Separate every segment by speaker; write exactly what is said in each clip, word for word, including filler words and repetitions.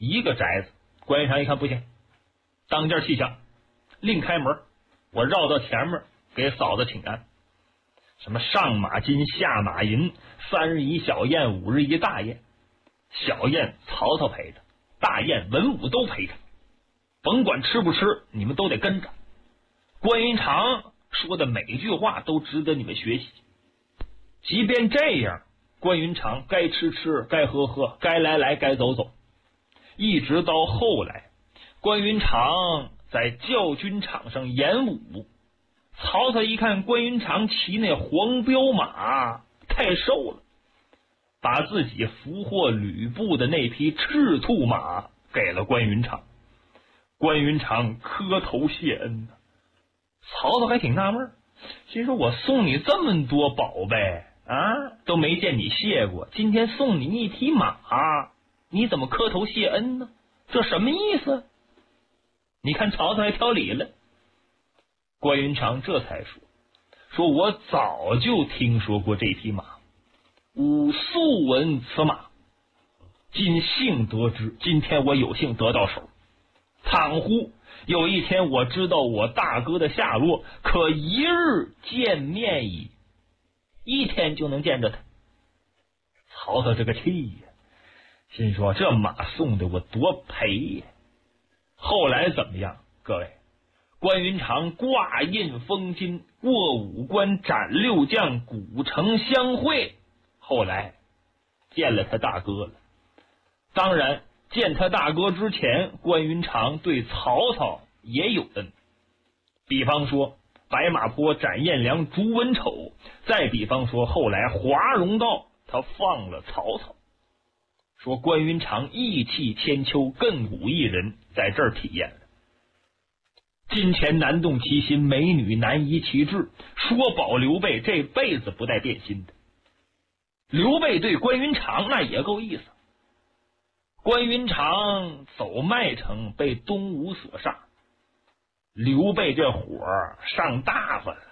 Speaker 1: 一个宅子。关云长一看不行，当劲气象，另开门，我绕到前面给嫂子请安。什么上马金下马银，三日一小宴，五日一大宴。小宴曹操陪着，大宴文武都陪着，甭管吃不吃，你们都得跟着。关云长说的每句话都值得你们学习。即便这样，关云长该吃吃，该喝喝，该来来，该走走。一直到后来，关云长在教军场上演武，曹操一看关云长骑那黄骠马太瘦了，把自己俘获吕布的那匹赤兔马给了关云长。关云长磕头谢恩呢。曹操还挺纳闷，心说我送你这么多宝贝啊，都没见你谢过，今天送你一匹马，你怎么磕头谢恩呢？这什么意思？你看曹操还挑理了。关云长这才说，说我早就听说过这匹马，吾素闻此马，今幸得知，今天我有幸得到手。倘乎有一天我知道我大哥的下落，可一日见面矣，一天就能见着他。曹操这个气呀，心说这马送的我多赔呀。后来怎么样？各位，关云长挂印封金，过五关斩六将，古城相会，后来见了他大哥了。当然见他大哥之前，关云长对曹操也有恩，比方说白马坡斩颜良、诛文丑，再比方说后来华容道他放了曹操。说关云长义气千秋，亘古一人，在这儿体验了。金钱难动其心，美女难移其志，说保刘备这辈子不带变心的。刘备对关云长那也够意思。关云长走麦城被东吴所杀，刘备这火上大发了，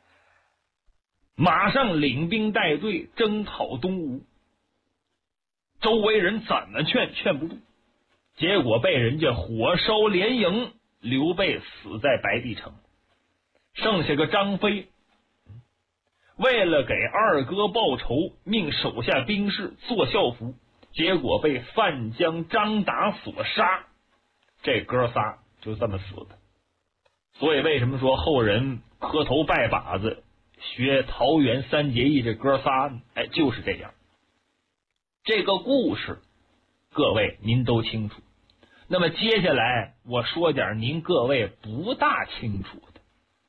Speaker 1: 马上领兵带队征讨东吴。周围人怎么劝劝不住，结果被人家火烧连营，刘备死在白帝城。剩下个张飞，为了给二哥报仇，命手下兵士做校服，结果被范江、张达所杀。这哥仨就这么死的。所以为什么说后人磕头拜把子学桃园三结义这哥仨呢？哎，就是这样。这个故事各位您都清楚，那么接下来我说点您各位不大清楚的。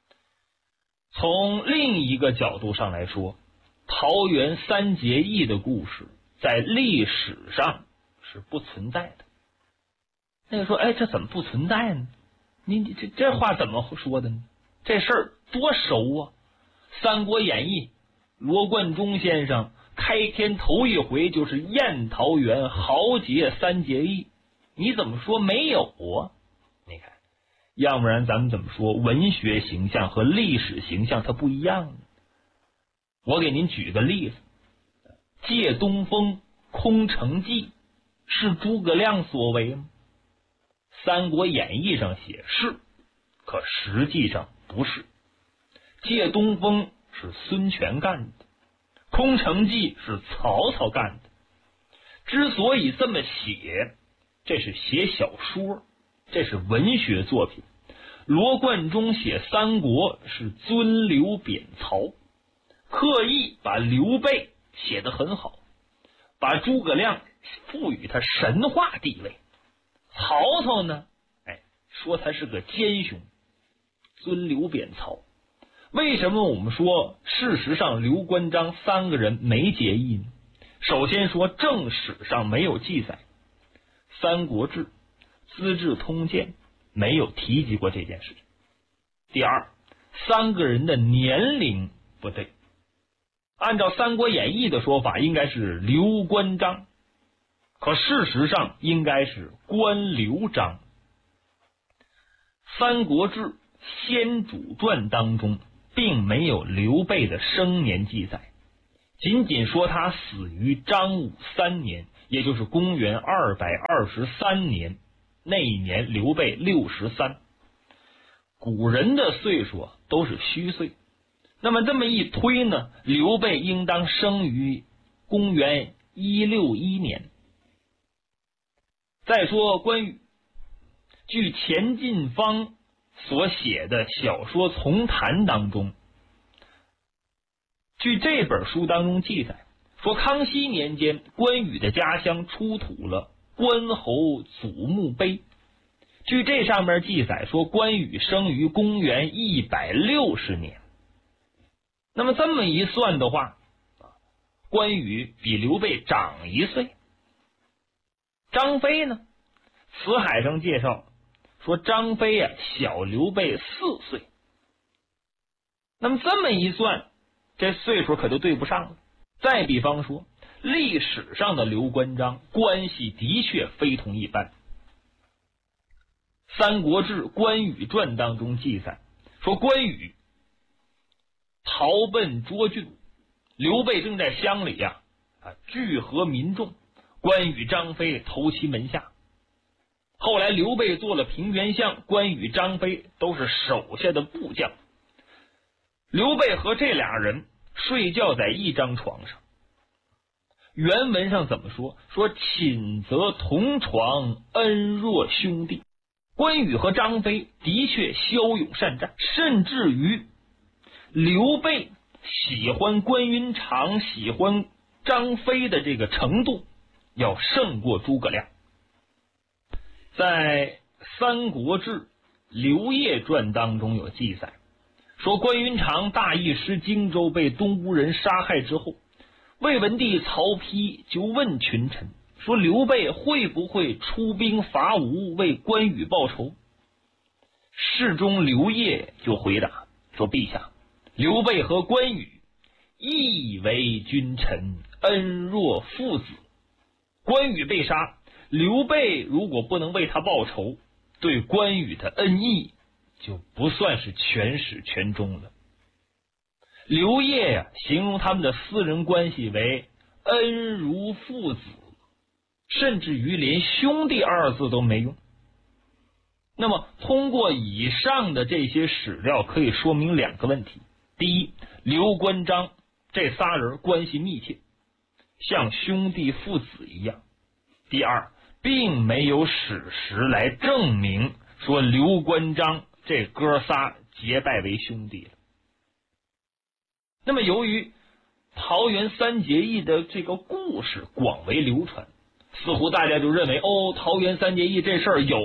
Speaker 1: 从另一个角度上来说，桃园三结义的故事在历史上是不存在的。那个说，哎，这怎么不存在呢？你这这话怎么说的呢？这事儿多熟啊！《三国演义》罗贯中先生开篇头一回就是宴桃园，豪杰三结义，你怎么说没有啊？你看，要不然咱们怎么说文学形象和历史形象它不一样呢？我给您举个例子，借东风空城计是诸葛亮所为吗？三国演义上写是，可实际上不是。借东风是孙权干的，空城计是曹操干的。之所以这么写，这是写小说，这是文学作品。罗贯中写三国是尊刘贬曹，刻意把刘备写得很好，把诸葛亮赋予他神话地位。曹操呢，哎，说他是个奸雄，尊刘贬曹。为什么我们说事实上刘关张三个人没结义呢？首先说正史上没有记载，三国志、资治通鉴没有提及过这件事。第二，三个人的年龄不对，按照三国演义的说法应该是刘关张，可事实上应该是关刘张。三国志先主传当中并没有刘备的生年记载，仅仅说他死于张武三年， 也就是公元二百二十三年，那一年刘备六十三。古人的岁数都是虚岁，那么这么一推呢，刘备应当生于公元一六一年。再说关羽，据钱进芳所写的小说《丛谈》当中，据这本书当中记载，说康熙年间关羽的家乡出土了关侯祖墓碑。据这上面记载说，关羽生于公元一百六十年。那么这么一算的话，关羽比刘备长一岁。张飞呢，辞海上介绍说张飞啊小刘备四岁。那么这么一算，这岁数可就对不上了。再比方说，历史上的刘关张关系的确非同一般。《三国志·关羽传》当中记载说，关羽逃奔涿郡，刘备正在乡里呀、啊、聚合民众，关羽、张飞投其门下。后来刘备做了平原相，关羽、张飞都是手下的部将。刘备和这俩人睡觉在一张床上。原文上怎么说？说寝则同床，恩若兄弟。关羽和张飞的确骁勇善战，甚至于刘备喜欢关云长、喜欢张飞的这个程度要胜过诸葛亮。在《三国志·刘烨传》当中有记载，说关云长大意失荆州，被东吴人杀害之后，魏文帝曹丕就问群臣说，刘备会不会出兵伐吴，为关羽报仇？侍中刘烨就回答说，陛下，刘备和关羽亦为君臣，恩若父子。关羽被杀，刘备如果不能为他报仇，对关羽的恩义就不算是全始全终了。刘烨呀、啊，形容他们的私人关系为恩如父子，甚至于连兄弟二字都没用。那么通过以上的这些史料可以说明两个问题。第一，刘关张这仨人关系密切，像兄弟父子一样。第二，并没有史实来证明说刘关张这哥仨结拜为兄弟了。那么由于桃园三结义的这个故事广为流传，似乎大家就认为哦，桃园三结义这事儿有，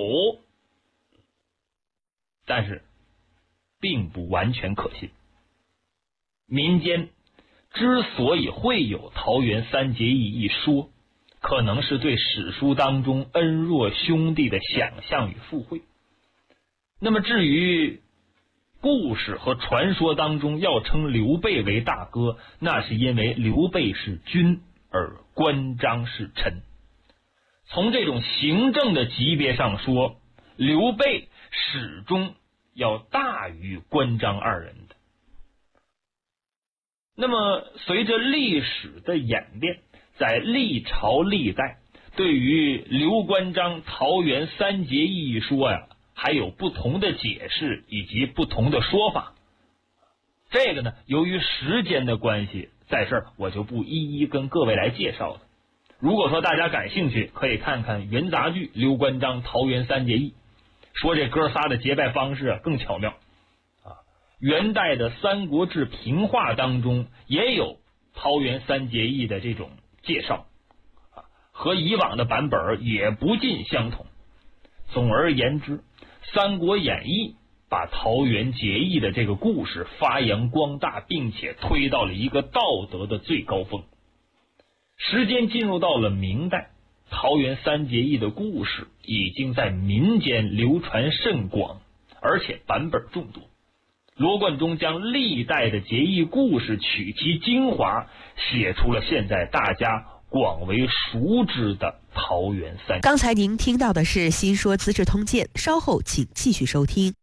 Speaker 1: 但是并不完全可信。民间之所以会有桃园三结义一说，可能是对史书当中恩若兄弟的想象与附会。那么至于故事和传说当中要称刘备为大哥，那是因为刘备是君，而关张是臣。从这种行政的级别上说，刘备始终要大于关张二人的。那么随着历史的演变，在历朝历代对于刘关张桃园三结义一说呀，还有不同的解释以及不同的说法。这个呢，由于时间的关系，在这儿我就不一一跟各位来介绍了。如果说大家感兴趣，可以看看元杂剧《刘关张桃园三结义》，说这哥仨的结拜方式啊更巧妙啊。元代的《三国志平话》当中也有桃园三结义的这种介绍啊，和以往的版本也不尽相同。总而言之，《三国演义》把桃园结义的这个故事发扬光大，并且推到了一个道德的最高峰。时间进入到了明代，桃园三结义的故事已经在民间流传甚广，而且版本众多。罗贯中将历代的结义故事取其精华，写出了现在大家广为熟知的桃园三结义。
Speaker 2: 刚才您听到的是《新说资治通鉴》，稍后请继续收听。